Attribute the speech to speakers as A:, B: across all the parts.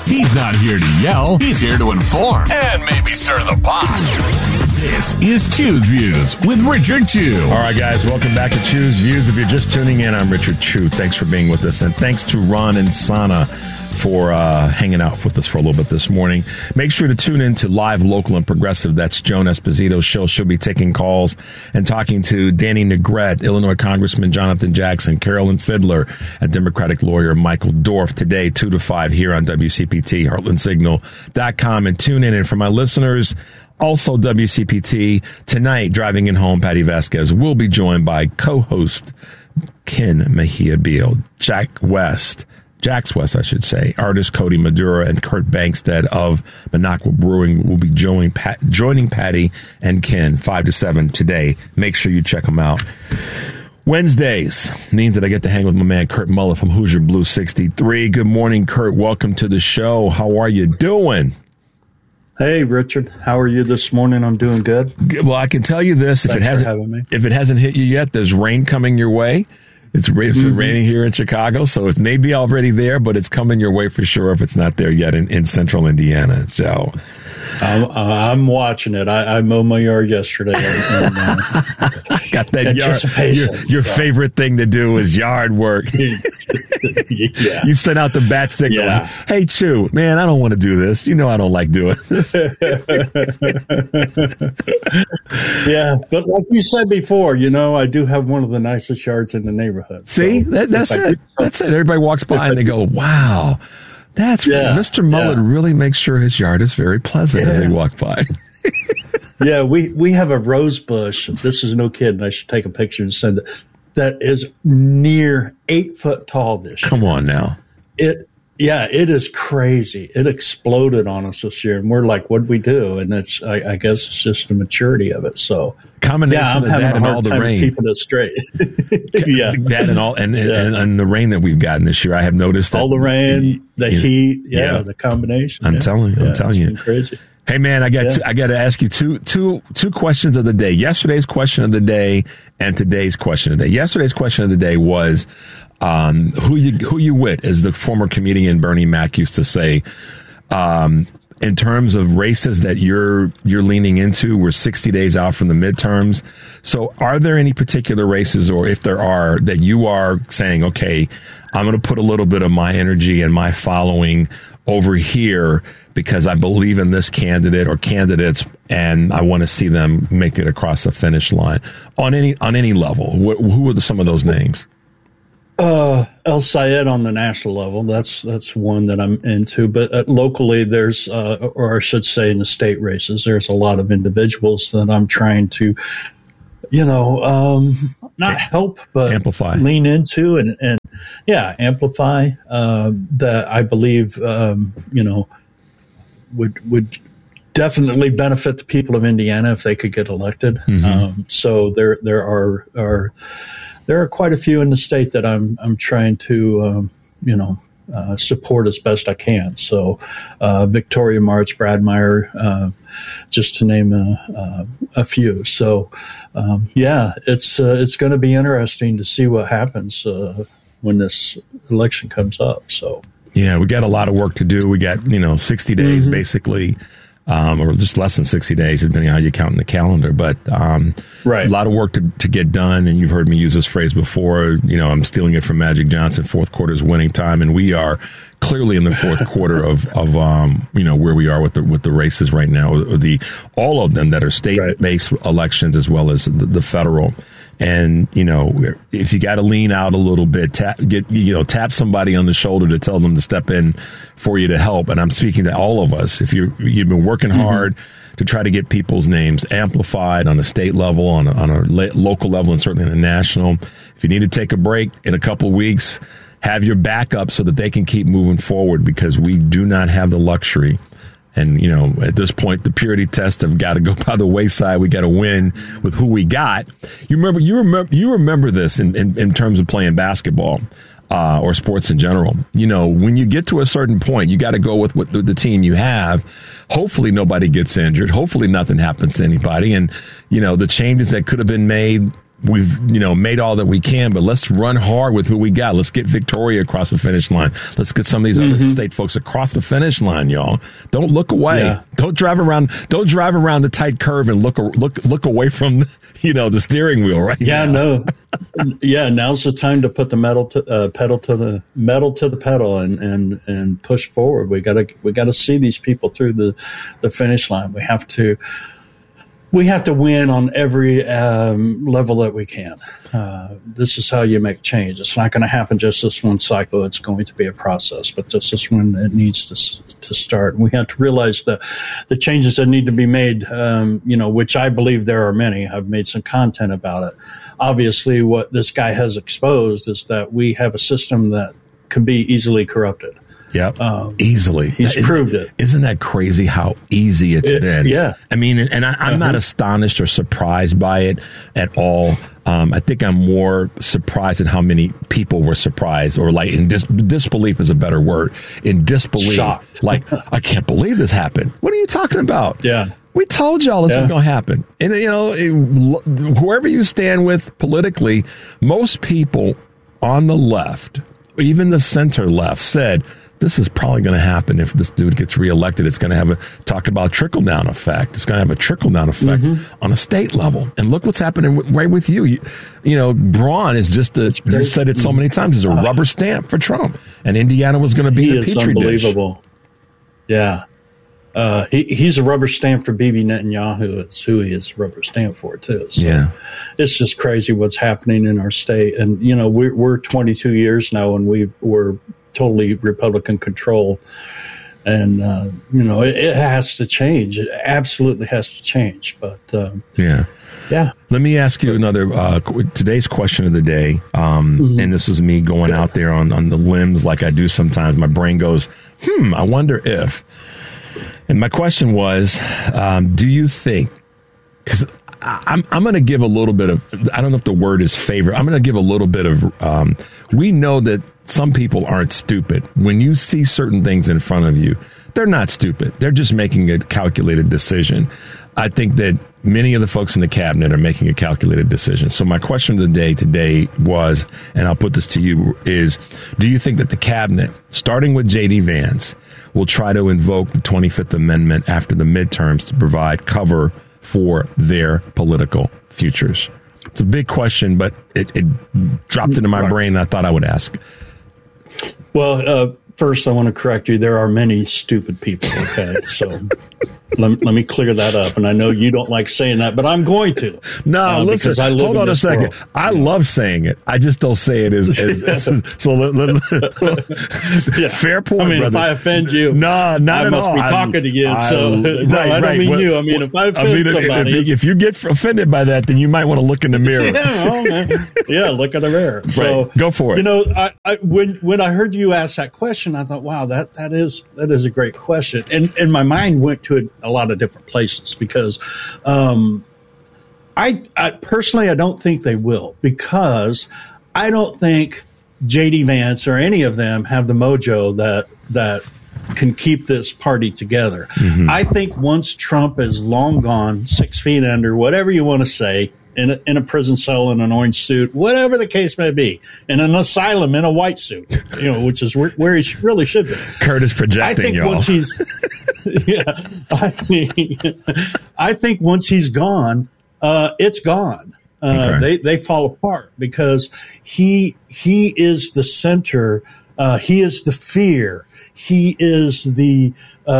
A: He's not here to yell. He's here to inform and maybe stir the pot. This is Choose Views with Richard Chew.
B: All right, guys, welcome back to Choose Views. If you're just tuning in, I'm Richard Chew. Thanks for being with us, and thanks to Ron and Sana for hanging out with us for a little bit this morning. Make sure to tune in to Live, Local, and Progressive. That's Joan Esposito's show. She'll be taking calls and talking to Danny Negrete, Illinois Congressman Jonathan Jackson, Carolyn Fiddler, and Democratic lawyer Michael Dorf today, 2 to 5 here on WCPT, HeartlandSignal.com. And tune in. And for my listeners, also WCPT, tonight, driving in home, Patty Vasquez will be joined by co-host Ken Mejia Beal, Jax West, artist Cody Madura, and Kurt Bankstead of Minocqua Brewing will be joining Patty and Ken 5 to 7 today. Make sure you check them out. Wednesdays means that I get to hang with my man Kurt Muller from Hoosier Blue 63. Good morning, Kurt. Welcome to the show. How are you doing?
C: Hey, Richard. How are you this morning? I'm doing good.
B: Well, I can tell you this. If it hasn't hit you yet, there's rain coming your way. It's raining here in Chicago, so it may be already there, but it's coming your way for sure if it's not there yet in central Indiana. So
C: I'm watching it. I mowed my yard yesterday.
B: Got that yard. Your favorite thing to do is yard work.
C: Yeah.
B: You sent out the bat signal. Yeah. Hey, Chew, man, I don't want to do this. You know I don't like doing this.
C: Yeah, but like you said before, I do have one of the nicest yards in the neighborhood.
B: See, so that's it. That's it. Everybody walks by and they go, wow. Mr. Mullet really makes sure his yard is very pleasant as they walk by.
C: Yeah, we have a rose bush. This is no kidding. I should take a picture and send it. That is near 8 foot tall this year.
B: Come on now.
C: It is crazy. It exploded on us this year, and we're like, "What'd we do?" And it's, I guess, it's just the maturity of it. So,
B: combination of that and all the rain,
C: keeping it straight.
B: That and all, and the rain that we've gotten this year, I have noticed that
C: all the rain, the heat, the combination.
B: I'm telling you,
C: it's crazy.
B: Hey man, I got to ask you two questions of the day. Yesterday's question of the day and today's question of the day. Yesterday's question of the day was, who you with, as the former comedian Bernie Mac used to say, in terms of races that you're leaning into. We're 60 days out from the midterms. So are there any particular races, or if there are, that you are saying, okay, I'm going to put a little bit of my energy and my following over here because I believe in this candidate or candidates, and I want to see them make it across the finish line on any level? Who are some of those names?
C: El Sayed on the national level. That's one that I'm into. But locally, there's, or I should say in the state races, there's a lot of individuals that I'm trying to, not help, but
B: amplify,
C: lean into and amplify, that I believe, would definitely benefit the people of Indiana if they could get elected. Mm-hmm. So there are quite a few in the state that I'm trying to, support as best I can. So, Victoria March, Brad Meyer, just to name a few. So, it's going to be interesting to see what happens when this election comes up. So,
B: yeah, we got a lot of work to do. We got 60 days basically. Or just less than 60 days, depending on how you count in the calendar. But
C: right.
B: A lot of work to get done. And you've heard me use this phrase before. I'm stealing it from Magic Johnson. Fourth quarter is winning time, and we are clearly in the fourth quarter of where we are with the races right now. All of them that are state-based elections as well as the federal. And, if you got to lean out a little bit, tap somebody on the shoulder to tell them to step in for you to help. And I'm speaking to all of us. If you've been working hard to try to get people's names amplified on a state level, on a local level, and certainly on a national, if you need to take a break in a couple of weeks, have your backup so that they can keep moving forward, because we do not have the luxury. And, at this point, the purity tests have got to go by the wayside. We got to win with who we got. You remember this in terms of playing basketball or sports in general. When you get to a certain point, you got to go with what the team you have. Hopefully nobody gets injured. Hopefully nothing happens to anybody. And, the changes that could have been made we've made all that we can, but let's run hard with who we got. Let's get Victoria across the finish line. Let's get some of these other state folks across the finish line, y'all. Don't look away.
C: Yeah.
B: Don't drive around the tight curve and look away from the steering wheel right now.
C: Now's the time to put the pedal to the pedal and push forward. We got to see these people through the finish line. We have to win on every level that we can. This is how you make change. It's not going to happen just this one cycle. It's going to be a process, but this is when it needs to start. We have to realize the changes that need to be made, which I believe there are many. I've made some content about it. Obviously, what this guy has exposed is that we have a system that can be easily corrupted.
B: Yep. Easily.
C: He's proved it.
B: Isn't that crazy how easy it's been?
C: Yeah.
B: I mean, and I'm not astonished or surprised by it at all. I think I'm more surprised at how many people were surprised, or like in disbelief is a better word. In disbelief.
C: Shocked.
B: Like, I can't believe this happened. What are you talking about?
C: Yeah.
B: We told y'all this was going to happen. And, whoever you stand with politically, most people on the left, even the center left, said, this is probably going to happen if this dude gets reelected. It's going to have talk about trickle-down effect. It's going to have a trickle-down effect on a state level. And look what's happening right with you. Braun is just you said it so many times, is a rubber stamp for Trump. And Indiana was going to be the petri dish.
C: Unbelievable. Yeah. He's a rubber stamp for Bibi Netanyahu. It's who he is a rubber stamp for, too. So it's just crazy what's happening in our state. And, we're 22 years now, and we're totally Republican control. And, it has to change. It absolutely has to change. But,
B: yeah. Let me ask you another, today's question of the day. And this is me going out there on the limbs like I do sometimes. My brain goes, I wonder if. And my question was, do you think, because I'm going to give a little bit of, I don't know if the word is favor. I'm going to give a little bit of, we know that some people aren't stupid. When you see certain things in front of you, they're not stupid. They're just making a calculated decision. I think that many of the folks in the cabinet are making a calculated decision. So my question of the day today was, and I'll put this to you, is do you think that the cabinet, starting with J.D. Vance, will try to invoke the 25th Amendment after the midterms to provide cover for their political futures? It's a big question, but it dropped into my brain, and I thought I would ask.
C: Well, first, I want to correct you. There are many stupid people, okay? So let me clear that up. And I know you don't like saying that, but I'm going to.
B: No, listen, hold on a second.
C: World.
B: I love saying it. I just don't say it as so. Fair point,
C: I mean,
B: brother.
C: if I offend you,
B: not
C: I
B: at
C: must
B: all.
C: be talking to you. I don't mean you. I mean, if I offend somebody.
B: If you get offended by that, then you might want to look in the mirror.
C: Look in the mirror.
B: Right.
C: So
B: go for it.
C: When I heard you ask that question, I thought, wow, that is a great question. And my mind went to a lot of different places because I personally, I don't think they will, because I don't think J.D. Vance or any of them have the mojo that can keep this party together. Mm-hmm. I think once Trump is long gone, 6 feet under, whatever you want to say, in a prison cell in an orange suit, whatever the case may be, in an asylum in a white suit, which is where he really should be.
B: Curtis projecting,
C: I think
B: y'all.
C: Once he's, I think once he's gone, it's gone.
B: Okay.
C: They fall apart because he is the center. He is the fear. He is the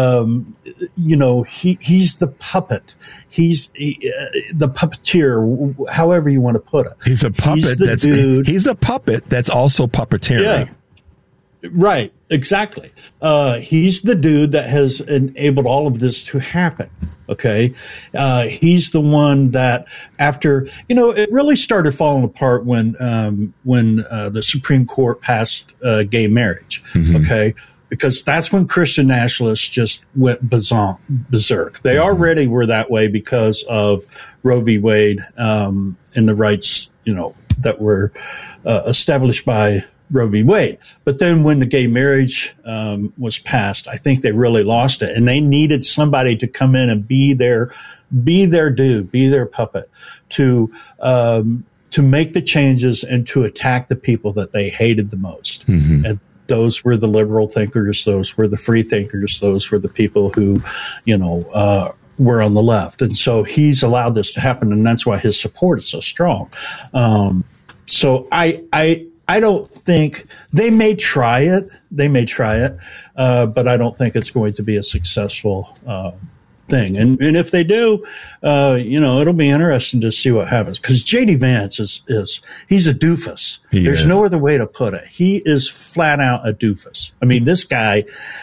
C: he's the puppet. He's the puppeteer, however you want to put it.
B: He's a puppet. He's a puppet that's also puppeteering.
C: Yeah. Right. Exactly. He's the dude that has enabled all of this to happen. Okay. He's the one that after, it really started falling apart when the Supreme Court passed gay marriage. Mm-hmm. Okay. Because that's when Christian nationalists just went berserk. They already were that way because of Roe v. Wade and the rights, that were established by Roe v. Wade. But then when the gay marriage was passed, I think they really lost it, and they needed somebody to come in and be their dude, be their puppet, to to make the changes and to attack the people that they hated the most.
B: Mm-hmm.
C: And those were the liberal thinkers. Those were the free thinkers. Those were the people who, were on the left. And so he's allowed this to happen, and that's why his support is so strong. So I don't think they may try it. But I don't think it's going to be a successful thing. And if they do, it'll be interesting to see what happens. Because J.D. Vance he's a doofus. There's no other way to put it. He is flat out a doofus. I mean, this guy,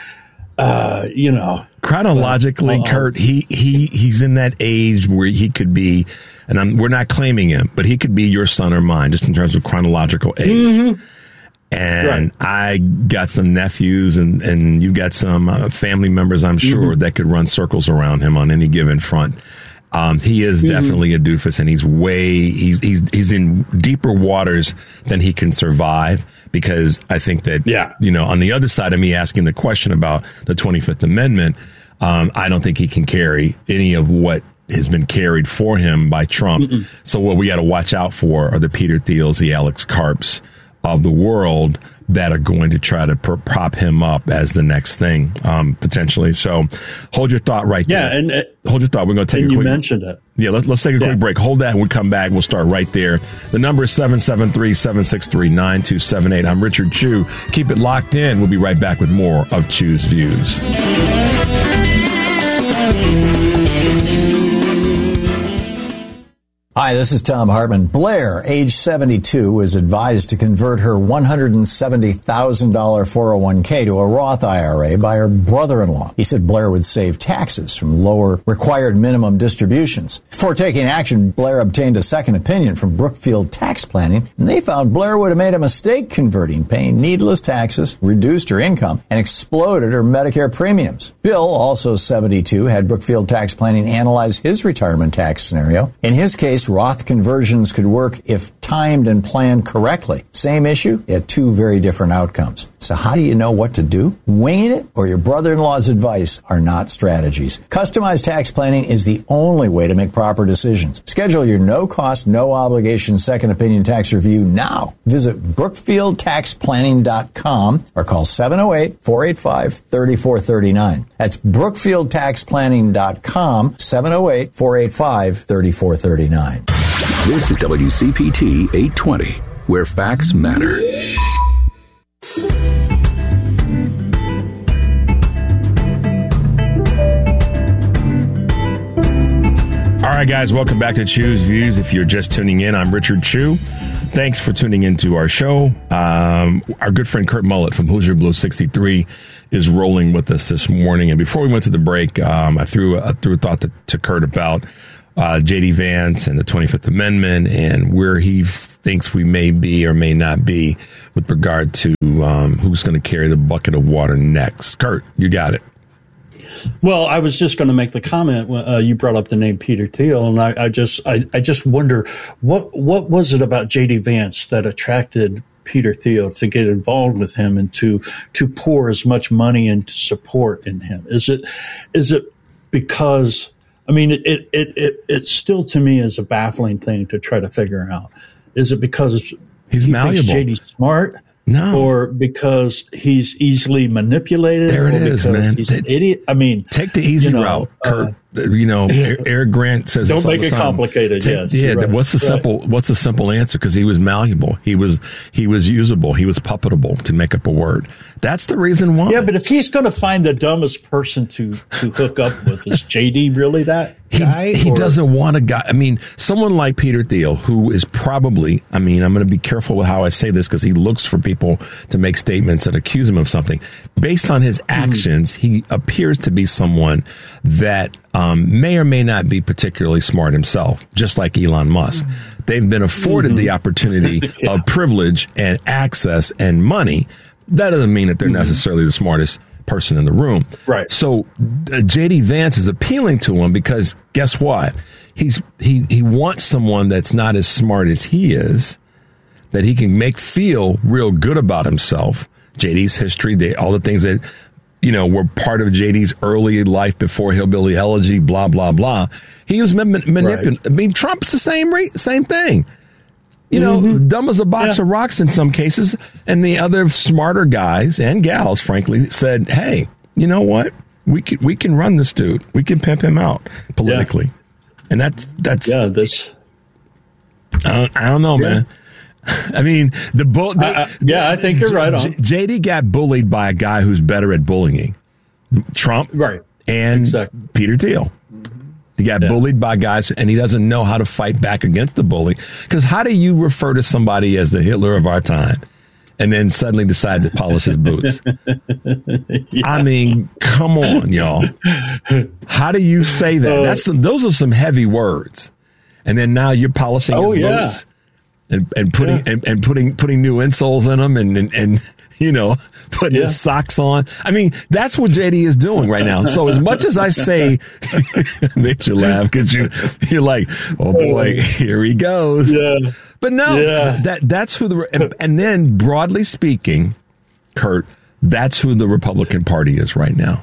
B: chronologically, Kurt, he's in that age where he could be, and we're not claiming him, but he could be your son or mine, just in terms of chronological age. Mm-hmm. And I got some nephews, and you've got some family members, I'm sure, that could run circles around him on any given front. He is definitely a doofus, and he's in deeper waters than he can survive, because I think that, on the other side of me asking the question about the 25th Amendment, I don't think he can carry any of what has been carried for him by Trump. Mm-mm. So what we got to watch out for are the Peter Thiels, the Alex Karps of the world that are going to try to prop him up as the next thing, potentially. So hold your thought right there. Yeah, and hold your thought. We're going to take a quick...
C: You mentioned it.
B: Yeah, let's take a quick break. Hold that. When we come back, we'll start right there. The number is 773-763-9278. I'm Richard Chew. Keep it locked in. We'll be right back with more of Chew's Views.
D: Hi, this is Tom Hartman. Blair, age 72, was advised to convert her $170,000 401k to a Roth IRA by her brother-in-law. He said Blair would save taxes from lower required minimum distributions. Before taking action, Blair obtained a second opinion from Brookfield Tax Planning, and they found Blair would have made a mistake converting, paying needless taxes, reduced her income, and exploded her Medicare premiums. Bill, also 72, had Brookfield Tax Planning analyze his retirement tax scenario. In his case, Roth conversions could work if timed and planned correctly. Same issue, yet two very different outcomes. So how do you know what to do? Winging it or your brother-in-law's advice are not strategies. Customized tax planning is the only way to make proper decisions. Schedule your no-cost, no-obligation second opinion tax review now. Visit BrookfieldTaxPlanning.com or call 708-485-3439. That's BrookfieldTaxPlanning.com, 708-485-3439.
A: This is WCPT 820, where facts matter.
B: All right, guys, welcome back to Chew's Views. If you're just tuning in, I'm Richard Chew. Thanks for tuning into our show. Our good friend Kurt Mullett from Hoosier Blue 63 is rolling with us this morning. And before we went to the break, I threw a thought to Kurt about J.D. Vance and the 25th Amendment and where he thinks we may be or may not be with regard to who's going to carry the bucket of water next. Kurt, you got it.
C: Well, I was just going to make the comment. You brought up the name Peter Thiel, and I just wonder what was it about J.D. Vance that attracted Peter Thiel to get involved with him and to pour as much money and support in him? Is it because? I mean, it still to me is a baffling thing to try to figure out. Is it because
B: he's malleable?
C: JD's smart?
B: No.
C: Or because he's easily manipulated?
B: There it is, man.
C: He's an idiot. I mean,
B: take the easy route, Kurt. Eric Grant says
C: don't
B: this all
C: make
B: the
C: it
B: time.
C: Complicated. Yes.
B: Right. What's the simple answer? Because he was malleable. He was usable. He was puppetable, to make up a word. That's the reason why.
C: Yeah, but if he's going to find the dumbest person to hook up with, is JD really that guy?
B: He doesn't want a guy. I mean, someone like Peter Thiel, who is probably, I mean, I'm going to be careful with how I say this because he looks for people to make statements that accuse him of something. Based on his actions, he appears to be someone that may or may not be particularly smart himself, just like Elon Musk. They've been afforded the opportunity of privilege and access and money. That doesn't mean that they're necessarily the smartest person in the room.
C: Right.
B: So J.D. Vance is appealing to him because guess what? He wants someone that's not as smart as he is, that he can make feel real good about himself. J.D.'s history, all the things that were part of JD's early life before hillbilly elegy, blah, blah, blah. He was manipulating. Right. I mean, Trump's the same thing. dumb as a box of rocks in some cases. And the other smarter guys and gals, frankly, said, hey, you know what? We can run this dude. We can pimp him out politically. And that's
C: this.
B: I don't know, man. I mean,
C: I think you're right on.
B: JD got bullied by a guy who's better at bullying. Trump,
C: right,
B: and Peter Thiel. He got bullied by guys, and he doesn't know how to fight back against the bully. Because how do you refer to somebody as the Hitler of our time and then suddenly decide to polish his boots? I mean, come on, y'all. How do you say that? Those are some heavy words. And then now you're polishing his boots and putting new insoles in them and putting his socks on. I mean, that's what JD is doing right now. So as much as I say, makes you laugh because you're like, oh boy, here he goes. Yeah. But no, that's who and then broadly speaking, Kurt, that's who the Republican Party is right now.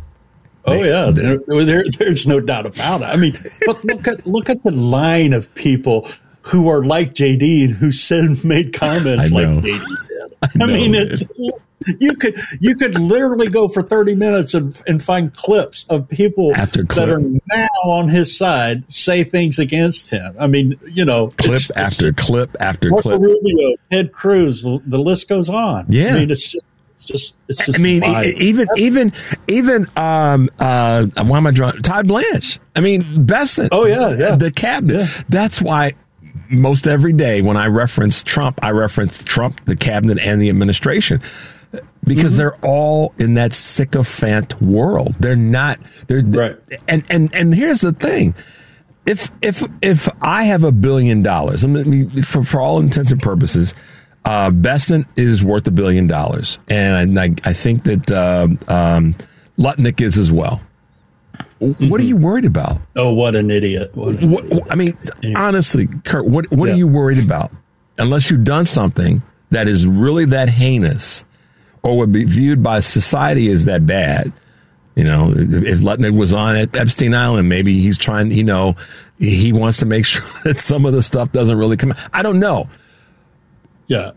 C: There's no doubt about it. I mean, look at the line of people who are like JD who made comments like JD did. I mean, you could literally go for 30 minutes and find clips of people that are now on his side say things against him. I mean,
B: clip after clip after
C: Marco
B: clip.
C: Rubio, Ted Cruz, the list goes on.
B: Yeah,
C: I mean, it's just. I
B: mean, even why am I drawing Todd Blanche? I mean, Bessent.
C: Oh yeah.
B: The cabinet. Yeah. That's why most every day when I reference Trump, the cabinet, and the administration, because they're all in that sycophant world. They're not. They're right. And here's the thing. If I have $1 billion, I mean, for all intents and purposes, Bessent is worth $1 billion, and I think that Lutnick is as well. What are you worried about?
C: Oh, what an idiot!
B: I mean, honestly, Kurt, what are you worried about? Unless you've done something that is really that heinous, or would be viewed by society as that bad. If Lutnick was on at Epstein Island, maybe he's trying. He wants to make sure that some of the stuff doesn't really come out. I don't know.
C: Yeah.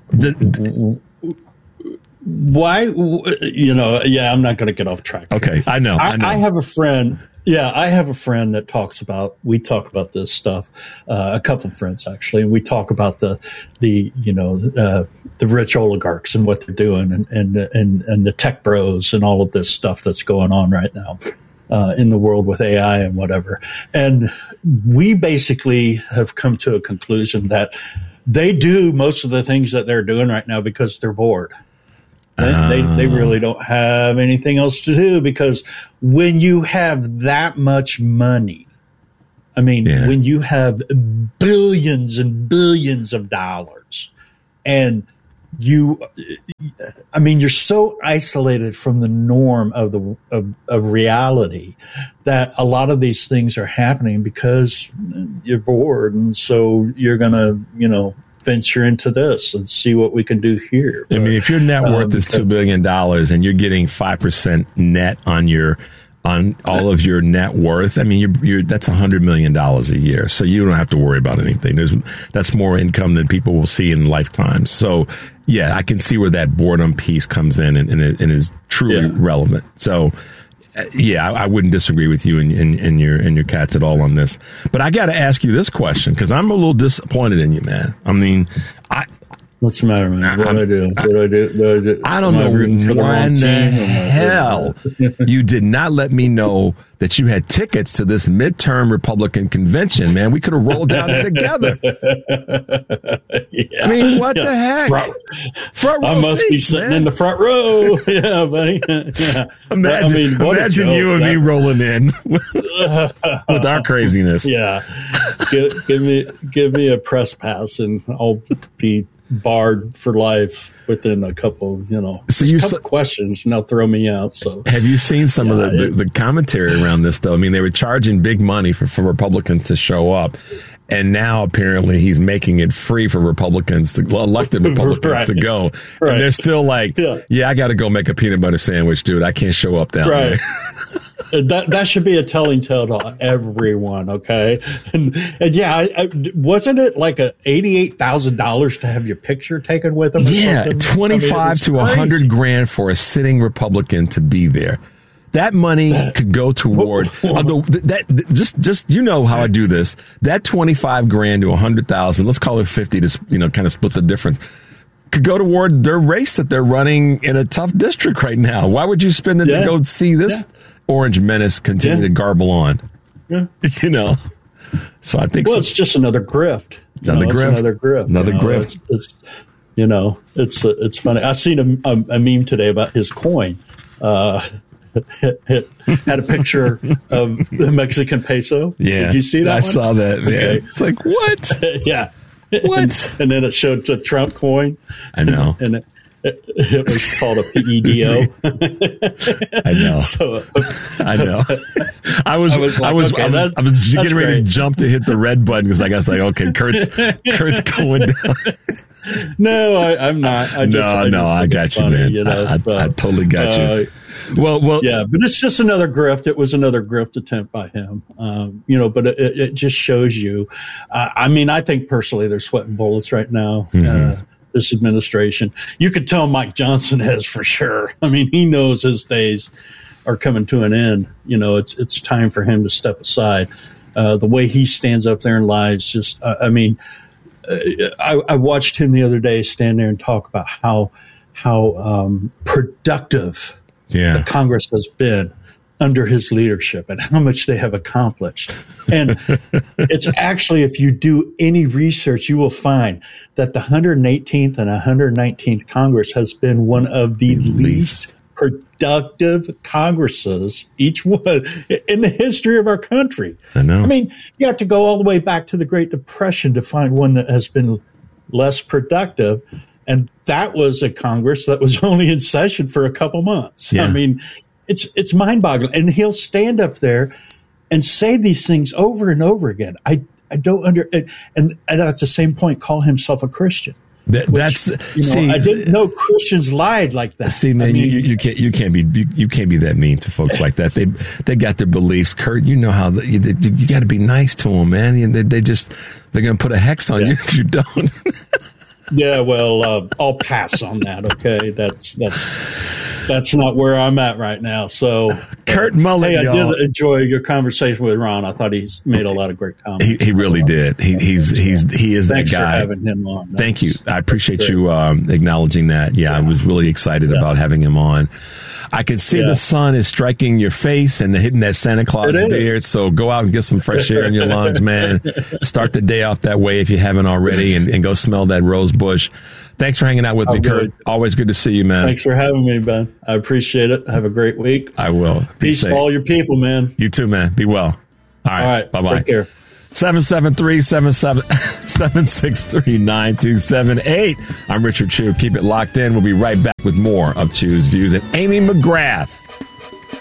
C: Why? I'm not going to get off track.
B: Okay, I know.
C: I have a friend. Yeah, I have a friend that we talk about this stuff. A couple of friends actually, and we talk about the rich oligarchs and what they're doing, and the tech bros and all of this stuff that's going on right now in the world with AI and whatever. And we basically have come to a conclusion that they do most of the things that they're doing right now because they're bored. They really don't have anything else to do, because when you have that much money, I mean, when you have billions and billions of dollars, and you're so isolated from the norm of reality that a lot of these things are happening because you're bored, and so you're gonna, venture into this and see what we can do here.
B: I mean, if your net worth is $2 billion and you're getting 5% net on all of your net worth, I mean, that's $100 million a year. So you don't have to worry about anything. That's more income than people will see in lifetimes. So yeah, I can see where that boredom piece comes in and is truly relevant. So yeah, I wouldn't disagree with you and your cats at all on this. But I got to ask you this question, because I'm a little disappointed in you, man. I mean,
C: what's the matter, man? What do I do?
B: I don't know when the hell you did not let me know that you had tickets to this midterm Republican convention, man. We could have rolled down there together. I mean, what the heck? Front row
C: I must
B: seats,
C: be sitting
B: man.
C: in the front row. Yeah, buddy. Yeah.
B: Imagine you and me rolling in with our craziness.
C: Yeah. Give me a press pass and I'll be barred for life within a couple, questions, and they'll throw me out. So,
B: have you seen some of the commentary around this, though? I mean, they were charging big money for Republicans to show up, and now apparently he's making it free for elected Republicans to go. Right. And they're still like, I got to go make a peanut butter sandwich, dude. I can't show up down there.
C: That should be a telling tale to everyone, okay? And yeah, wasn't it like $88,000 to have your picture taken with them?
B: Yeah, 25 to $100 grand for a sitting Republican to be there. That money could go toward just you know how I do this. That 25 grand to 100,000, let's call it 50 to kind of split the difference, could go toward their race that they're running in a tough district right now. Why would you spend it to go see this orange menace continue to garble on? Yeah. So I think
C: it's just another grift.
B: Another grift.
C: It's funny. I seen a meme today about his coin. It had a picture of the Mexican peso.
B: Yeah.
C: Did you see that
B: I
C: one?
B: saw that. Man. Okay. It's like, what?
C: Yeah.
B: What?
C: And then it showed the Trump coin.
B: I know.
C: And it was called a PEDO.
B: I know.
C: So,
B: I know. I was getting ready to jump to hit the red button because I was like, okay, Kurt's going down.
C: No, I'm not. I
B: got you, funny, man. I totally got you. Well,
C: yeah, but it's just another grift. It was another grift attempt by him, but it just shows you. I think personally they're sweating bullets right now. Mm-hmm. This administration, you could tell Mike Johnson has for sure. I mean, he knows his days are coming to an end. It's time for him to step aside. The way he stands up there and lies, just I watched him the other day stand there and talk about how productive the Congress has been under his leadership and how much they have accomplished. And it's actually, if you do any research, you will find that the 118th and 119th Congress has been one of the least productive Congresses, each one, in the history of our country.
B: I know.
C: I mean, you have to go all the way back to the Great Depression to find one that has been less productive. And that was a Congress that was only in session for a couple months. Yeah. I mean, it's mind-boggling. And he'll stand up there and say these things over and over again. I don't and at the same point call himself a Christian.
B: I
C: didn't know Christians lied like that.
B: See, man, you can't be that mean to folks like that. They got their beliefs, Kurt. You know how you got to be nice to them, man. They're going to put a hex on you if you don't.
C: Yeah, well, I'll pass on that. Okay, that's not where I'm at right now. So,
B: Kurt Mullen,
C: hey, I did enjoy your conversation with Ron. I thought he's made a lot of great comments.
B: He really did. He is that guy.
C: For having him on.
B: Thank you. I appreciate you acknowledging that. Yeah, I was really excited about having him on. I can see the sun is striking your face and hitting that Santa Claus beard. So go out and get some fresh air in your lungs, man. Start the day off that way if you haven't already, and go smell that rose bush. Thanks for hanging out with me, Kurt. Always good to see you, man.
C: Thanks for having me, Ben. I appreciate it. Have a great week.
B: I will.
C: Peace to all your people, man.
B: You too, man. Be well. All right. Bye-bye.
C: Take care.
B: 773-763-9278. I'm Richard Chew. Keep it locked in. We'll be right back with more of Chew's Views and Amy McGrath.